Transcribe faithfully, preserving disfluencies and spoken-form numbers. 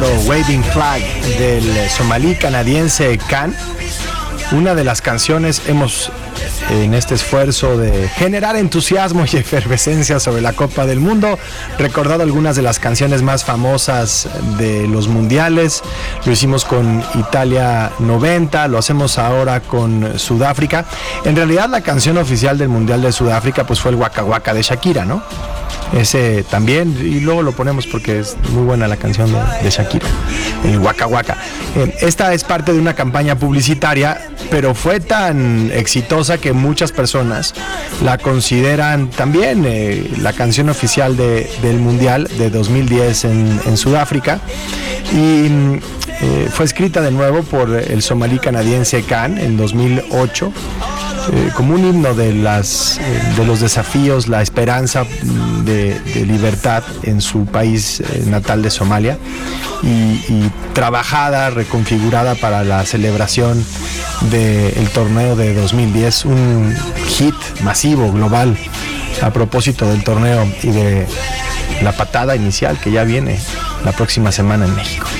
Waving Flag del somalí canadiense Khan. Una de las canciones, hemos en este esfuerzo de generar entusiasmo y efervescencia sobre la Copa del Mundo, recordado algunas de las canciones más famosas de los mundiales. Lo hicimos con Italia noventa, lo hacemos ahora con Sudáfrica. En realidad la canción oficial del Mundial de Sudáfrica pues fue el Waka Waka de Shakira, ¿no? Ese también, y luego lo ponemos porque es muy buena la canción de, de Shakira, el Waka Waka. Eh, esta es parte de una campaña publicitaria, pero fue tan exitosa que muchas personas la consideran también eh, la canción oficial de, del Mundial de dos mil diez en, en Sudáfrica. Y eh, fue escrita de nuevo por el somalí canadiense Khan en dos mil ocho. Eh, como un himno de, las, eh, de los desafíos, la esperanza de, de libertad en su país eh, natal de Somalia, y, y trabajada, reconfigurada para la celebración del torneo de dos mil diez, un hit masivo, global, a propósito del torneo y de la patada inicial que ya viene la próxima semana en México.